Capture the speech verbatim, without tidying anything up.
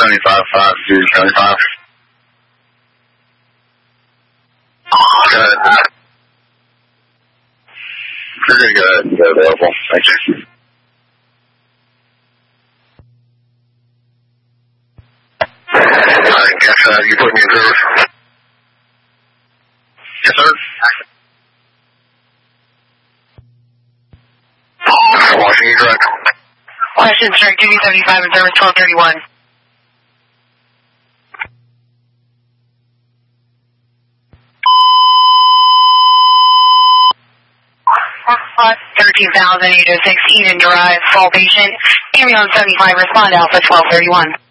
seventy-five five two seventy-five. Good. Pretty good. They're available. Thank you. I guess uh, you put me in service. Yes, sir. Washington Direct. Washington Direct, duty seventy-five and service twelve thirty-one. thirteen thousand eight oh six Eden Drive, fall patient. Ambulance seventy-five, respond Alpha twelve thirty-one.